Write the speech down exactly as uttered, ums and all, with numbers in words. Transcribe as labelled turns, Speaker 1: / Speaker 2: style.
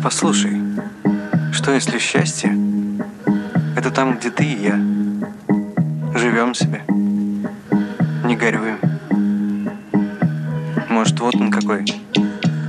Speaker 1: Послушай, что если счастье — это там, где ты и я? Живем себе, не горюем. Может, вот он какой